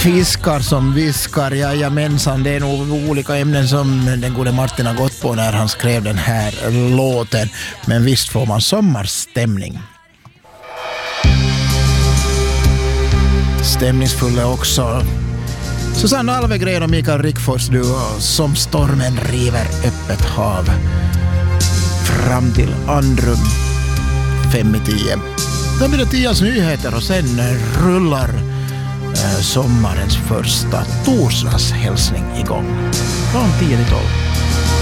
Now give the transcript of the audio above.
Fiskar som viskar, jajamensan, det är nog olika ämnen som den gode Martin har gått på när han skrev den här låten. Men visst får man sommarstämning. Stämningsfulla också Susanne Alvegren och Mikael Rickfors duo, Som stormen river öppet hav. Fram till Andrum 5:10. Sen blir det 10 nyheter och sen rullar sommarens första torsdagshälsning igång. Från 10 till 12.